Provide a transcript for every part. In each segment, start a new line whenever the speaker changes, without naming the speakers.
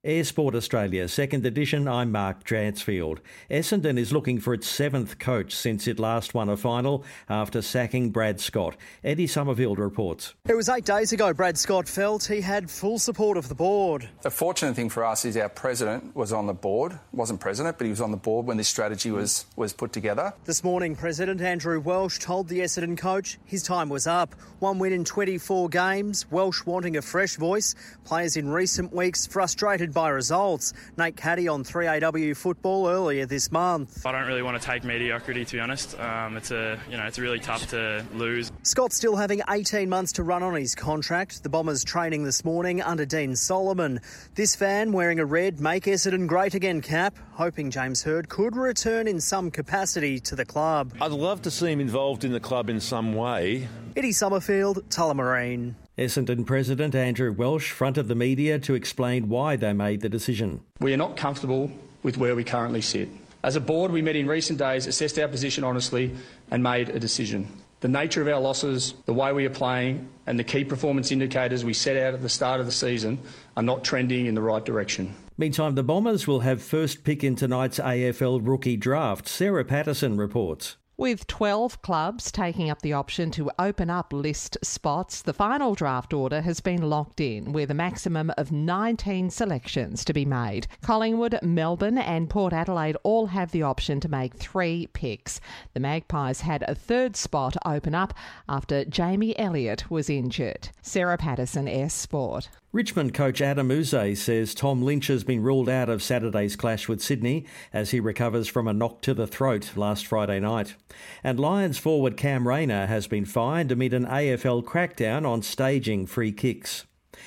Air Sport Australia, 2nd edition, I'm Mark Dransfield. Essendon is looking for its 7th coach since it last won a final after sacking Brad Scott. Eddie Summerfield reports.
It was 8 days ago Brad Scott felt he had full support of the board.
The fortunate thing for us is our president was on the board. Wasn't president, but he was on the board when this strategy was put together.
This morning, President Andrew Welsh told the Essendon coach his time was up. 1 win in 24 games, Welsh wanting a fresh voice. Players in recent weeks frustrated by results. Nate Caddy on 3AW Football earlier this month.
I don't really want to take mediocrity, to be honest. It's really tough to lose.
Scott's still having 18 months to run on his contract. The Bombers training this morning under Dean Solomon. This fan wearing a red Make Essendon Great Again cap, hoping James Hird could return in some capacity to the club.
I'd love to see him involved in the club in some way.
Eddie Summerfield, Tullamarine.
Essendon President Andrew Welsh fronted the media to explain why they made the decision.
We are not comfortable with where we currently sit. As a board, we met in recent days, assessed our position honestly and made a decision. The nature of our losses, the way we are playing and the key performance indicators we set out at the start of the season are not trending in the right direction.
Meantime, the Bombers will have first pick in tonight's AFL rookie draft. Sarah Patterson reports.
With 12 clubs taking up the option to open up list spots, the final draft order has been locked in with a maximum of 19 selections to be made. Collingwood, Melbourne and Port Adelaide all have the option to make 3 picks. The Magpies had a third spot open up after Jamie Elliott was injured. Sarah Patterson, S Sport.
Richmond coach Adam Uze says Tom Lynch has been ruled out of Saturday's clash with Sydney as he recovers from a knock to the throat last Friday night. And Lions forward Cam Rayner has been fined amid an AFL crackdown on staging free kicks.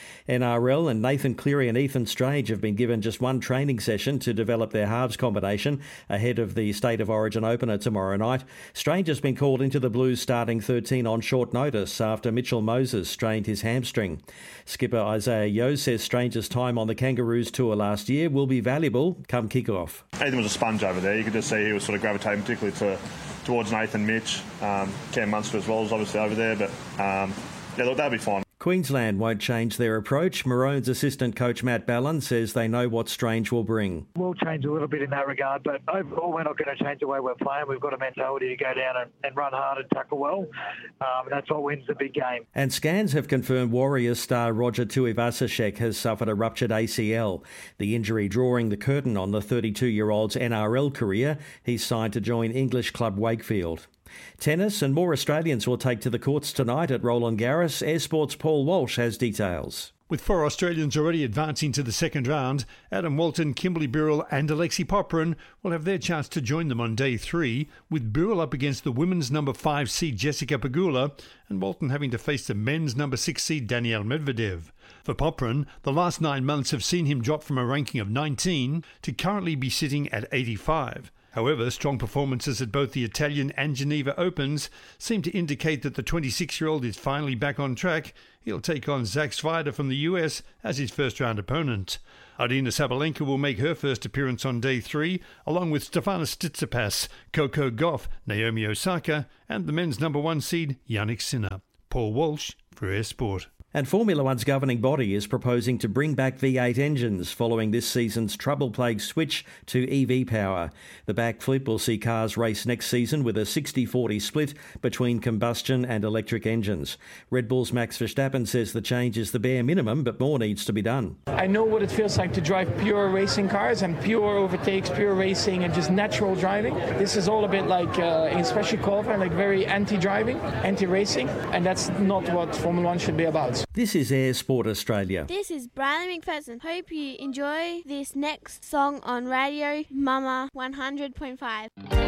NRL and Nathan Cleary and Ethan Strange have been given just one training session to develop their halves combination ahead of the State of Origin opener tomorrow night. Strange has been called into the Blues starting 13 on short notice after Mitchell Moses strained his hamstring. Skipper Isaiah Yeo says Strange's time on the Kangaroos tour last year will be valuable come kick-off.
Ethan was a sponge over there. You could just see he was sort of gravitating particularly towards Nathan, Mitch. Cam Munster as well is obviously over there, but they'll be fine.
Queensland won't change their approach. Maroons assistant coach Matt Ballin says they know what Strange will bring.
We'll change a little bit in that regard, but overall we're not going to change the way we're playing. We've got a mentality to go down and run hard and tackle well. That's what wins the big game.
And scans have confirmed Warriors star Roger Tuivasa-Sheck has suffered a ruptured ACL. The injury drawing the curtain on the 32-year-old's NRL career. He's signed to join English club Wakefield. Tennis and more Australians will take to the courts tonight at Roland Garros. Air Sports' Paul Walsh has details.
With 4 Australians already advancing to the second round, Adam Walton, Kimberly Birrell and Alexi Popyrin will have their chance to join them on day 3, with Birrell up against the women's number 5 seed Jessica Pegula and Walton having to face the men's number 6 seed Daniil Medvedev. For Popyrin, the last 9 months have seen him drop from a ranking of 19 to currently be sitting at 85. However, strong performances at both the Italian and Geneva Opens seem to indicate that the 26-year-old is finally back on track. He'll take on Zach Svider from the US as his first-round opponent. Aryna Sabalenka will make her first appearance on day 3, along with Stefanos Tsitsipas, Coco Gauff, Naomi Osaka, and the men's number 1 seed Jannik Sinner. Paul Walsh for Air Sport.
And Formula One's governing body is proposing to bring back V8 engines following this season's trouble-plagued switch to EV power. The backflip will see cars race next season with a 60-40 split between combustion and electric engines. Red Bull's Max Verstappen says the change is the bare minimum, but more needs to be done.
I know what it feels like to drive pure racing cars and pure overtakes, pure racing and just natural driving. This is all a bit like, especially qualifying, like very anti-driving, anti-racing, and that's not what Formula One should be about.
This is Air Sport Australia.
This is Bradley McPherson. Hope you enjoy this next song on Radio Mama 100.5.